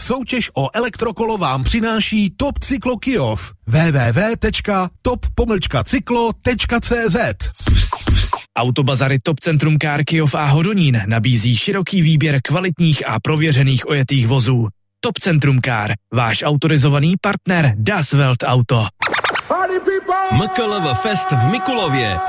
Soutěž o elektrokolo vám přináší Top Cyklo Kyjov. www.top-cyklo.cz. Autobazary Top Centrum Car Kyjov a Hodonín nabízí široký výběr kvalitních a prověřených ojetých vozů. Top Centrum Car, váš autorizovaný partner Das Welt Auto. MKLV Fest v Mikulově.